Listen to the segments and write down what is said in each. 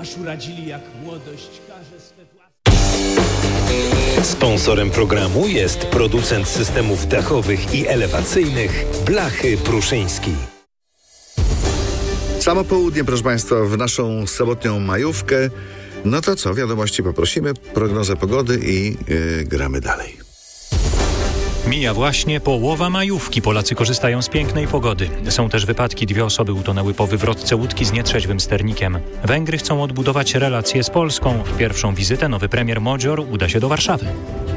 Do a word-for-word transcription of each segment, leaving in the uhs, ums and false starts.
aż uradzili jak młodość każe swe własne. Sponsorem programu jest producent systemów dachowych i elewacyjnych Blachy Pruszyński. Samo południe, proszę Państwa, w naszą sobotnią majówkę. No to co, wiadomości poprosimy, prognozę pogody i yy, gramy dalej. Mija właśnie połowa majówki. Polacy korzystają z pięknej pogody. Są też wypadki. Dwie osoby utonęły po wywrotce łódki z nietrzeźwym sternikiem. Węgry chcą odbudować relacje z Polską. W pierwszą wizytę nowy premier Modzior uda się do Warszawy.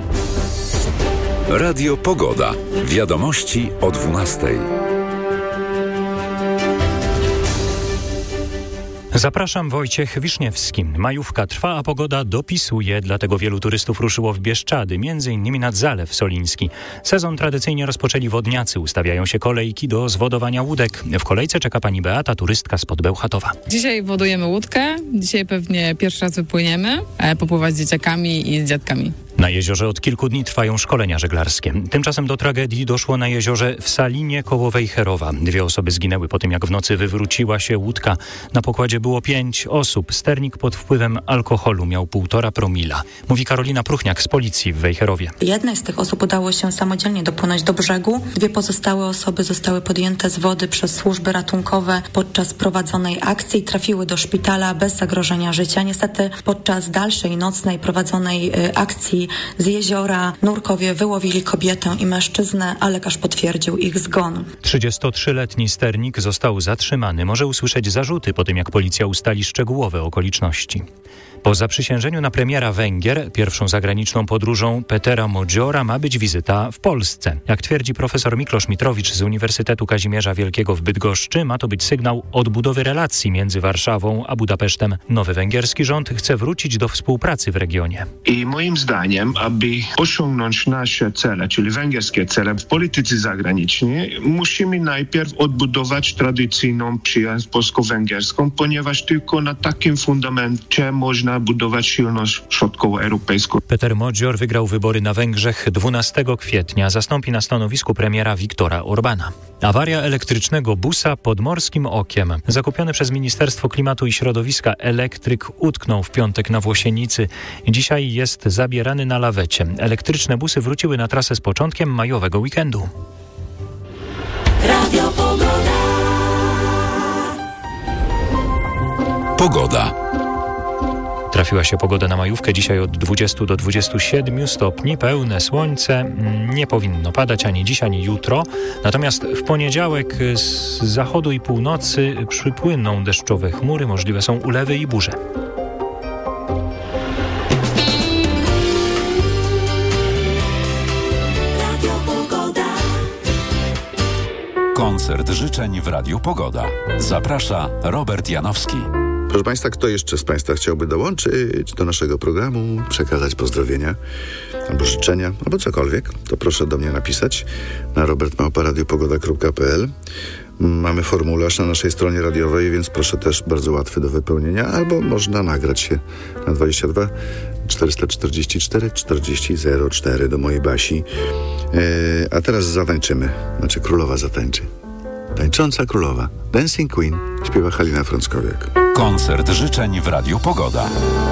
Radio Pogoda. Wiadomości o dwunastej. Zapraszam, Wojciech Wiszniewski. Majówka trwa, a pogoda dopisuje, dlatego wielu turystów ruszyło w Bieszczady, między innymi nad Zalew Soliński. Sezon tradycyjnie rozpoczęli wodniacy, ustawiają się kolejki do zwodowania łódek. W kolejce czeka pani Beata, turystka spod Bełchatowa. Dzisiaj wodujemy łódkę, dzisiaj pewnie pierwszy raz wypłyniemy, popływać z dzieciakami i z dziadkami. Na jeziorze od kilku dni trwają szkolenia żeglarskie. Tymczasem do tragedii doszło na jeziorze w Salinie koło Wejherowa. Dwie osoby zginęły po tym, jak w nocy wywróciła się łódka. Na pokładzie było pięć osób. Sternik pod wpływem alkoholu miał półtora promila. Mówi Karolina Pruchniak z policji w Wejherowie. Jednej z tych osób udało się samodzielnie dopłynąć do brzegu. Dwie pozostałe osoby zostały podjęte z wody przez służby ratunkowe podczas prowadzonej akcji. Trafiły do szpitala bez zagrożenia życia. Niestety podczas dalszej nocnej prowadzonej y, akcji z jeziora nurkowie wyłowili kobietę i mężczyznę, a lekarz potwierdził ich zgon. trzydziestotrzyletni sternik został zatrzymany. Może usłyszeć zarzuty po tym, jak policja ustali szczegółowe okoliczności. Po zaprzysiężeniu na premiera Węgier pierwszą zagraniczną podróżą Petera Modziora ma być wizyta w Polsce. Jak twierdzi profesor Miklosz Mitrowicz z Uniwersytetu Kazimierza Wielkiego w Bydgoszczy, ma to być sygnał odbudowy relacji między Warszawą a Budapesztem. Nowy węgierski rząd chce wrócić do współpracy w regionie. I moim zdaniem, aby osiągnąć nasze cele, czyli węgierskie cele w polityce zagranicznej, musimy najpierw odbudować tradycyjną przyjaźń polsko-węgierską, ponieważ tylko na takim fundamencie można budować silność środkowoeuropejską. Peter Modzior wygrał wybory na Węgrzech dwunastego kwietnia. Zastąpi na stanowisku premiera Viktora Orbana. Awaria elektrycznego busa pod Morskim Okiem. Zakupiony przez Ministerstwo Klimatu i Środowiska elektryk utknął w piątek na Włosienicy. Dzisiaj jest zabierany na lawecie. Elektryczne busy wróciły na trasę z początkiem majowego weekendu. Radio Pogoda. Pogoda. Trafiła się pogoda na majówkę. Dzisiaj od dwudziestu do dwudziestu siedmiu stopni, pełne słońce. Nie powinno padać ani dziś, ani jutro. Natomiast w poniedziałek z zachodu i północy przypłyną deszczowe chmury. Możliwe są ulewy i burze. Koncert życzeń w Radiu Pogoda. Zaprasza Robert Janowski. Proszę Państwa, kto jeszcze z Państwa chciałby dołączyć do naszego programu, przekazać pozdrowienia albo życzenia, albo cokolwiek, to proszę do mnie napisać na robert małpa radio pogoda kropka p l. Mamy formularz na naszej stronie radiowej, więc proszę też, bardzo łatwy do wypełnienia, albo można nagrać się na dwadzieścia dwa czterysta czterdzieści cztery czterdzieści zero cztery do mojej Basi. Yy, a teraz zatańczymy, znaczy królowa zatańczy. Tańcząca królowa, Dancing Queen, śpiewa Halina Frąckowiak. Koncert życzeń w Radiu Pogoda.